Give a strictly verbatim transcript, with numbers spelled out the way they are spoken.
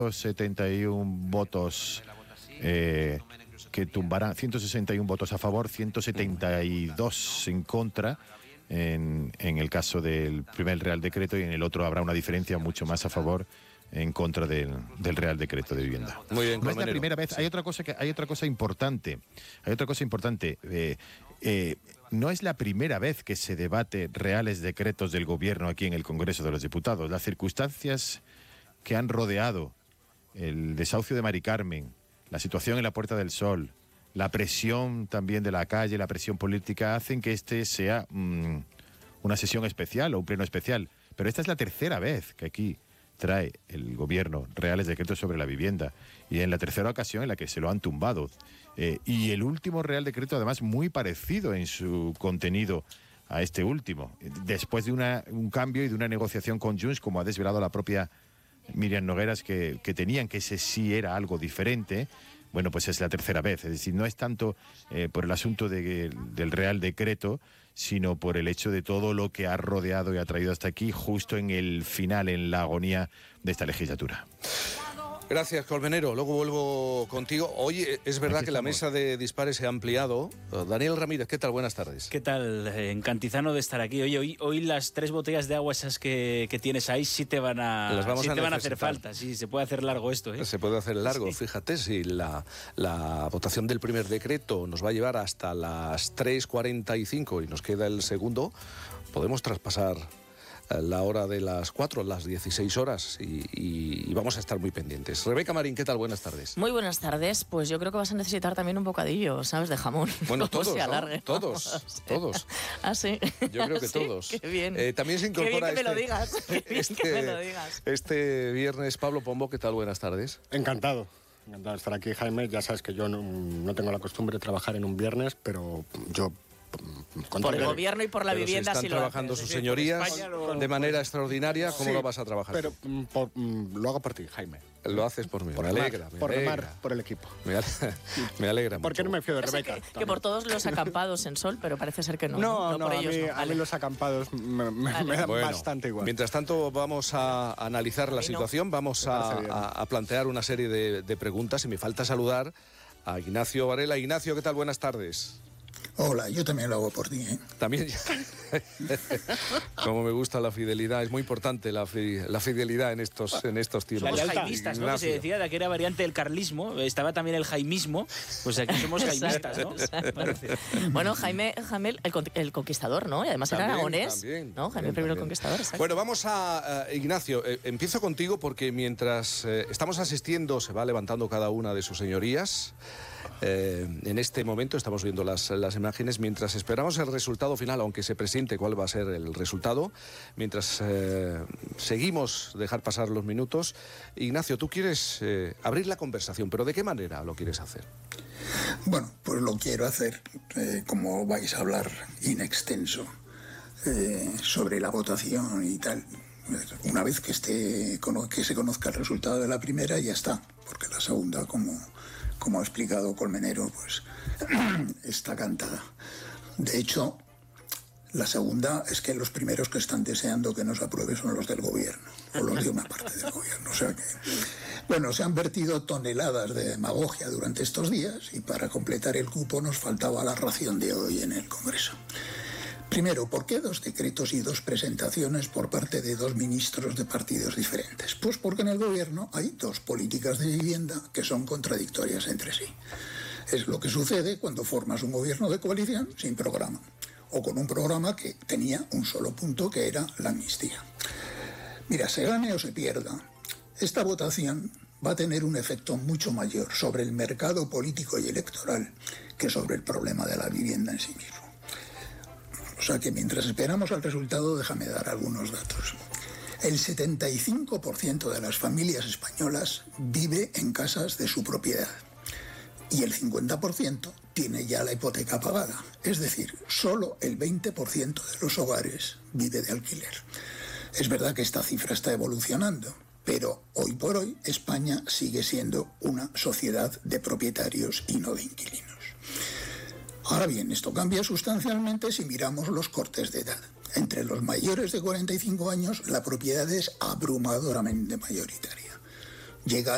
setenta y uno votos eh, que tumbarán, ciento sesenta y uno votos a favor, ciento setenta y dos en contra en, en el caso del primer Real Decreto, y en el otro habrá una diferencia mucho más a favor en contra del, del Real Decreto de Vivienda. Muy bien, no es la primera vez. Hay otra cosa que hay otra cosa importante. Hay otra cosa importante. Eh, eh, no es la primera vez que se debate reales decretos del gobierno aquí en el Congreso de los Diputados. Las circunstancias que han rodeado el desahucio de Mari Carmen, la situación en la Puerta del Sol, la presión también de la calle, la presión política, hacen que este sea mmm, una sesión especial o un pleno especial. Pero esta es la tercera vez que aquí trae el gobierno reales decretos sobre la vivienda, y en la tercera ocasión en la que se lo han tumbado. Eh, y el último Real Decreto, además, muy parecido en su contenido a este último, después de una, un cambio y de una negociación con Junts, como ha desvelado la propia Miriam Nogueras, que, que tenían que ese sí era algo diferente. Bueno, pues es la tercera vez. Es decir, no es tanto eh, por el asunto de, del Real Decreto, sino por el hecho de todo lo que ha rodeado y ha traído hasta aquí, justo en el final, en la agonía de esta legislatura. Gracias, Colmenero. Luego vuelvo contigo. Hoy es verdad Aquí que estamos. La mesa de dispares se ha ampliado. Daniel Ramírez, ¿qué tal? Buenas tardes. ¿Qué tal? Encantizano de estar aquí. Oye, hoy, hoy las tres botellas de agua esas que, que tienes ahí sí te van a, Las vamos sí a, te van a hacer falta. Sí, se puede hacer largo esto, ¿eh? Se puede hacer largo. Sí. Fíjate, si la, la votación del primer decreto nos va a llevar hasta las tres cuarenta y cinco y nos queda el segundo, podemos traspasar la hora de las cuatro, las dieciséis horas, y, y, y vamos a estar muy pendientes. Rebeca Marín, ¿qué tal? Buenas tardes. Muy buenas tardes. Pues yo creo que vas a necesitar también un bocadillo, ¿sabes? De jamón. Bueno, todos, se alargue, ¿no? Todos, todos. ¿Ah, sí? Yo creo que ¿Sí? todos. Qué bien. Eh, también se incorpora Qué bien que este, me lo digas. Qué bien este, que me lo digas. Este viernes, Pablo Pombo, ¿qué tal? Buenas tardes. Encantado. Encantado de estar aquí, Jaime. Ya sabes que yo no, no tengo la costumbre de trabajar en un viernes, pero yo... Por el gobierno y por la pero vivienda, si están si trabajando lo sus sí, señorías España, de manera extraordinaria. ¿Cómo sí, lo vas a trabajar? Pero por, lo hago por ti, Jaime. Lo haces por mí. Por me remar, alegra. Me por alegra. remar por el equipo. Me alegra, me alegra mucho. ¿Por qué no me fío de Yo sé Rebeca? que, que por todos los acampados en Sol, pero parece ser que no. No, no, no, por a, ellos, mí, no. a Vale. mí los acampados me, me, vale. me dan bueno, bastante igual. Mientras tanto, vamos a analizar la no. situación, vamos a, a, a plantear una serie de, de preguntas, y me falta saludar a Ignacio Varela. Ignacio, ¿qué tal? Buenas tardes. Hola, yo también lo hago por ti, ¿eh? También. Como me gusta la fidelidad, es muy importante la, fi, la fidelidad en estos, en estos tiempos. Somos jaimistas, ¿no? Que se decía de que era variante del carlismo, estaba también el jaimismo, pues aquí somos jaimistas, ¿no? Bueno, Jaime, Jaime el, el conquistador, ¿no? Y además también, era aragonés, también, ¿no? Jaime también, primero el también. conquistador, exacto. Bueno, vamos a... Uh, Ignacio, eh, empiezo contigo porque mientras eh, estamos asistiendo, se va levantando cada una de sus señorías. Eh, en este momento estamos viendo las, las imágenes, mientras esperamos el resultado final, aunque se presente cuál va a ser el resultado, mientras eh, seguimos dejar pasar los minutos. Ignacio, tú quieres eh, abrir la conversación, pero ¿de qué manera lo quieres hacer? Bueno, pues lo quiero hacer, eh, como vais a hablar in extenso eh, sobre la votación y tal. Una vez que, esté, que se conozca el resultado de la primera, ya está, porque la segunda, como... como ha explicado Colmenero, pues está cantada. De hecho, la segunda es que los primeros que están deseando que nos apruebe son los del gobierno, o los de una parte del gobierno. O sea que, bueno, se han vertido toneladas de demagogia durante estos días, y para completar el cupo nos faltaba la ración de hoy en el Congreso. Primero, ¿por qué dos decretos y dos presentaciones por parte de dos ministros de partidos diferentes? Pues porque en el gobierno hay dos políticas de vivienda que son contradictorias entre sí. Es lo que sucede cuando formas un gobierno de coalición sin programa, o con un programa que tenía un solo punto, que era la amnistía. Mira, se gane o se pierda, esta votación va a tener un efecto mucho mayor sobre el mercado político y electoral que sobre el problema de la vivienda en sí mismo. O sea que mientras esperamos al resultado, déjame dar algunos datos. El setenta y cinco por ciento de las familias españolas vive en casas de su propiedad, y el cincuenta por ciento tiene ya la hipoteca pagada. Es decir, solo el veinte por ciento de los hogares vive de alquiler. Es verdad que esta cifra está evolucionando, pero hoy por hoy España sigue siendo una sociedad de propietarios y no de inquilinos. Ahora bien, esto cambia sustancialmente si miramos los cortes de edad. Entre los mayores de cuarenta y cinco años, la propiedad es abrumadoramente mayoritaria. Llega